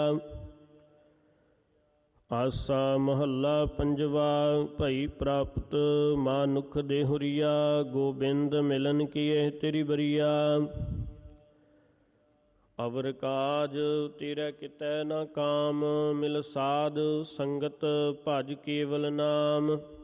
ਆਸਾ ਮਹੱਲਾ ਪੰਜਵਾ। ਭਈ ਪ੍ਰਾਪਤ ਮਾਨੁਖ ਦੇਹੁਰੀਆ, ਗੋਬਿੰਦ ਮਿਲਨ ਕੀਏ ਤੇਰੀ ਬਰੀਆ। ਅਵਰ ਕਾਜ ਤੇਰੇ ਕਿਤੈ ਨਾ ਕਾਮ, ਮਿਲ ਸਾਧ ਸੰਗਤ ਭਜ ਕੇਵਲ ਨਾਮ।